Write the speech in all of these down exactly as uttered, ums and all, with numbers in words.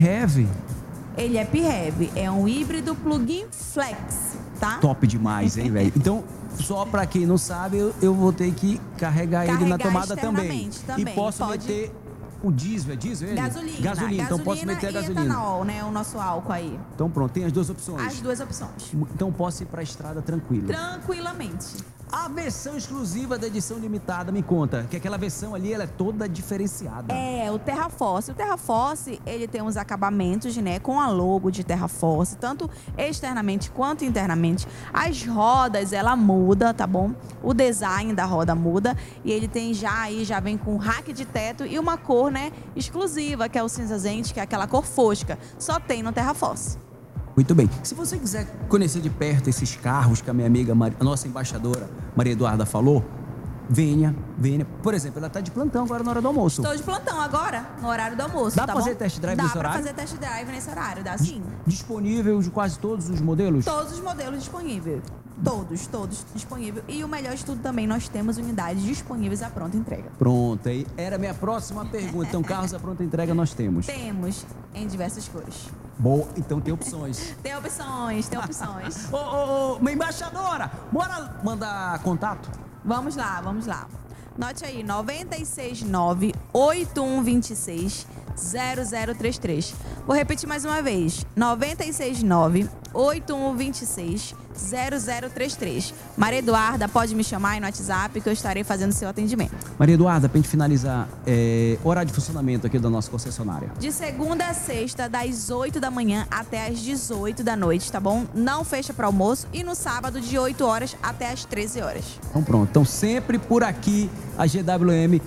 Heavy. Ele é P-Heavy, é um híbrido plug-in flex, tá? Top demais, hein, velho? Então, só pra quem não sabe, eu, eu vou ter que carregar, Carregar ele na tomada também. também. E posso Pode... meter o diesel, é diesel ele? Gasolina. Gasolina, então posso meter a e gasolina. etanol, né? O nosso álcool aí. Então pronto, tem as duas opções. As duas opções. Então posso ir pra estrada tranquilo. Tranquilamente. A versão exclusiva da edição limitada, me conta, que aquela versão ali, ela é toda diferenciada. É, o TerraForce. O TerraForce, ele tem uns acabamentos, né, com a logo de TerraForce, tanto externamente quanto internamente. As rodas, ela muda, tá bom? O design da roda muda e ele tem já aí, já vem com rack de teto e uma cor, né, exclusiva, que é o cinzazente, que é aquela cor fosca. Só tem no TerraForce. Muito bem. Se você quiser conhecer de perto esses carros que a minha amiga, a nossa embaixadora, Maria Eduarda, falou, venha, venha. Por exemplo, ela está de plantão agora na hora do almoço. Estou de plantão agora, no horário do almoço, Dá tá pra fazer bom? test drive dá nesse pra horário? fazer test drive nesse horário, dá sim. Disponível de quase todos os modelos? Todos os modelos disponíveis. Todos, todos disponíveis. E o melhor de tudo também, nós temos unidades disponíveis à pronta entrega. Pronto, aí era a minha próxima pergunta. Então, carros à pronta entrega nós temos? Temos, em diversas cores. Boa, então tem opções. Tem opções, tem opções. Ô, ô, ô, minha embaixadora, bora mandar contato? Vamos lá, vamos lá. Note aí, nove seis nove, oito um dois seis, zero zero três três. Vou repetir mais uma vez. nove seis nove, oito um dois seis, zero zero três três. Maria Eduarda, pode me chamar aí no WhatsApp que eu estarei fazendo seu atendimento. Maria Eduarda, pra gente finalizar, é, horário de funcionamento aqui da nossa concessionária. De segunda a sexta, das oito da manhã até as dezoito da noite, tá bom? Não fecha para almoço. E no sábado, de oito horas até as treze horas. Então pronto. Então sempre por aqui, a G W M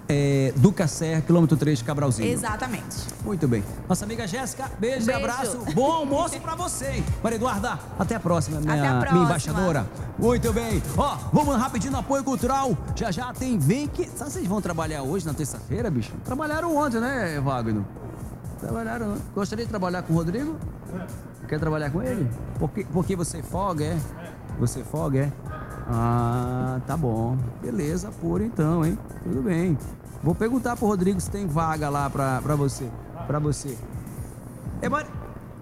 é, Duca Serra, quilômetro três, Cabralzinho. Exatamente. Muito bem. Nossa amiga Jéssica, beijo, Beijo. e abraço. Bom almoço pra você, hein? Maria Eduarda, até a próxima, minha, Até a próxima. minha embaixadora. Muito bem. Ó, vamos rapidinho no apoio cultural. Já já tem Vem Que... Sabe, vocês vão trabalhar hoje, na terça-feira, bicho? Trabalharam ontem, né, Wagner? Trabalharam ontem. Gostaria de trabalhar com o Rodrigo? Quer trabalhar com ele? Porque, porque você folga, é? Você folga, é? Ah, tá bom. Beleza, puro então, hein? Tudo bem. Vou perguntar pro Rodrigo se tem vaga lá pra, pra você. Pra você. É, Mar...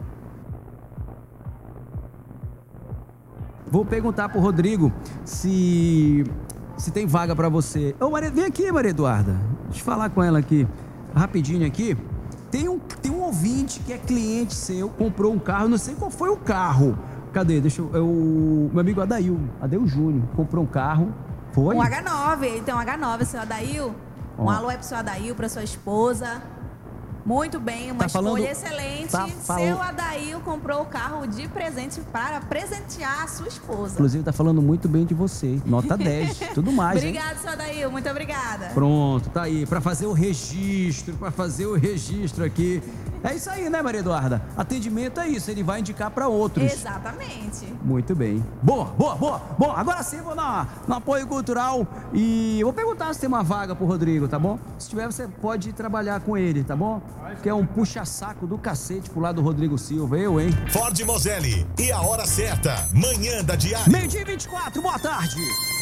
Vou perguntar pro Rodrigo se, se tem vaga pra você. Ô, Maria, vem aqui, Maria Eduarda. Deixa eu falar com ela aqui, rapidinho aqui. Tem um, tem um ouvinte que é cliente seu, comprou um carro, não sei qual foi o carro. Cadê? Deixa eu... É o meu amigo Adail, Adail Júnior, comprou um carro. Foi? Um agá nove, ele tem um agá nove, seu Adail. Um Ó. alô é pro seu Adail, pra sua esposa. Muito bem, uma Tá falando- escolha excelente. tá falando- Seu Adail comprou o carro de presente para presentear a sua esposa. Inclusive, tá falando muito bem de você. Nota dez, tudo mais, hein? Obrigada, seu Adail, muito obrigada. Pronto, tá aí. Pra fazer o registro, pra fazer o registro aqui. É isso aí, né, Maria Eduarda? Atendimento é isso, ele vai indicar pra outros. Exatamente. Muito bem. Boa, boa, boa. Bom, agora sim, vou na, no apoio cultural e vou perguntar se tem uma vaga pro Rodrigo, tá bom? Se tiver, você pode trabalhar com ele, tá bom? Que é um puxa-saco do cacete pro lado do Rodrigo Silva, eu, hein? Ford Moselli, e a hora certa, manhã da Diário. Meio-dia e vinte e quatro, boa tarde.